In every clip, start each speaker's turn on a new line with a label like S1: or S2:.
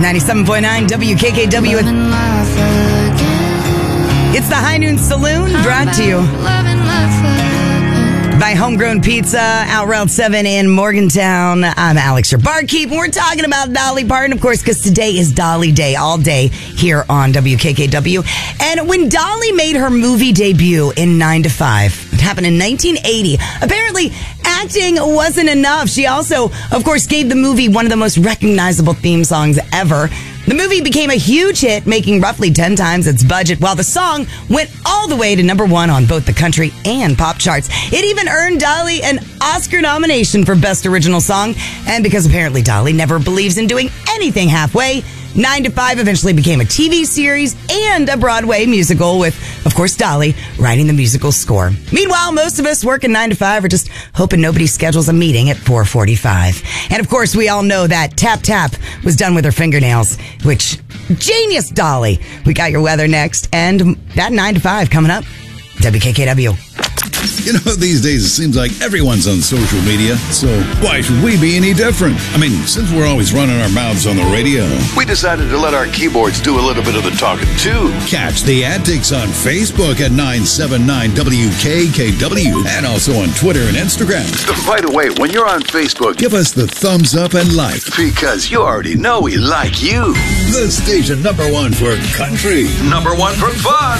S1: 97.9 WKKW. It's the High Noon Saloon, brought to you by Homegrown Pizza, out Route 7 in Morgantown. I'm Alex, your barkeep, and we're talking about Dolly Parton, of course, because today is Dolly Day, all day here on WKKW. And when Dolly made her movie debut in 9 to 5, it happened in 1980, apparently acting wasn't enough. She also, of course, gave the movie one of the most recognizable theme songs ever. The movie became a huge hit, making roughly 10 times its budget, while the song went all the way to number 1 on both the country and pop charts. It even earned Dolly an Oscar nomination for Best Original Song. And because apparently Dolly never believes in doing anything halfway, 9 to 5 eventually became a TV series and a Broadway musical with, of course, Dolly writing the musical score. Meanwhile, most of us working 9 to 5 are just hoping nobody schedules a meeting at 4:45. And of course, we all know that Tap Tap was done with her fingernails, which, genius Dolly. We got your weather next, and that 9 to 5 coming up. WKKW.
S2: You know, these days it seems like everyone's on social media, so why should we be any different? I mean, since we're always running our mouths on the radio,
S3: we decided to let our keyboards do a little bit of the talking, too.
S2: Catch the antics on Facebook at 979 WKKW and also on Twitter and Instagram.
S3: By the way, when you're on Facebook,
S2: give us the thumbs up and like.
S3: Because you already know we like you.
S2: The station #1 for country.
S3: #1 for fun.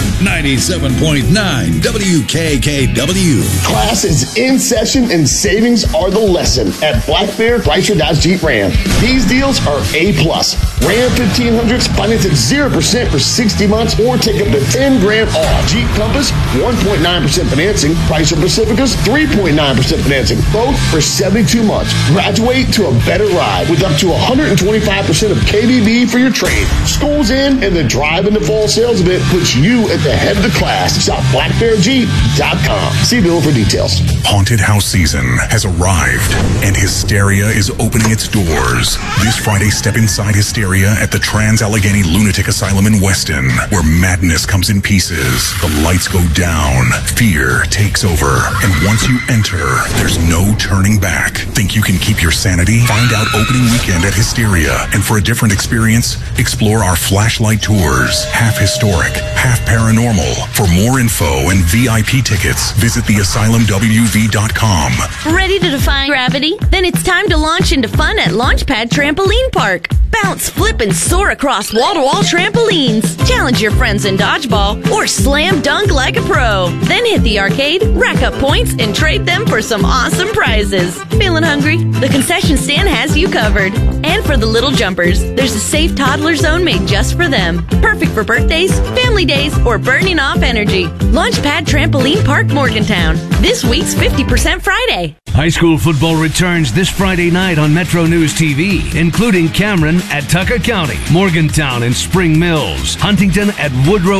S2: 97.9 WKKW.
S4: Class is in session and savings are the lesson at Black Bear Chrysler Dodge Jeep Ram. These deals are A+. Ram 1500s finance at 0% for 60 months or take up to 10 grand off. Jeep Compass 1.9% financing. Chrysler Pacificas 3.9% financing. Both for 72 months. Graduate to a better ride with up to 125% of KBB for your trade. School's in and the Drive in the Fall sales event puts you at the head of the class. Shop blackbearjeep.com. See bill for details.
S5: Haunted house season has arrived, and Hysteria is opening its doors. This Friday, step inside Hysteria at the Trans-Allegheny Lunatic Asylum in Weston, where madness comes in pieces, the lights go down, fear takes over, and once you enter, there's no turning back. Think you can keep your sanity? Find out opening weekend at Hysteria, and for a different experience, explore our flashlight tours, half historic, half paranormal. For more info and VIP tickets, visit theasylumwv.com.
S6: Ready to defy gravity? Then it's time to launch into fun at Launchpad Trampoline Park. Bounce, flip, and soar across wall-to-wall trampolines. Challenge your friends in dodgeball or slam dunk like a pro. Then hit the arcade, rack up points, and trade them for some awesome prizes. Feeling hungry? The concession stand has you covered. And for the little jumpers, there's a safe toddler zone made just for them. Perfect for birthdays, family days, or burning off energy. Launchpad Trampoline Park, Morgantown. This week's 50% Friday.
S7: High school football returns this Friday night on Metro News TV, including Cameron at Tucker County, Morgantown and Spring Mills, Huntington at Woodrow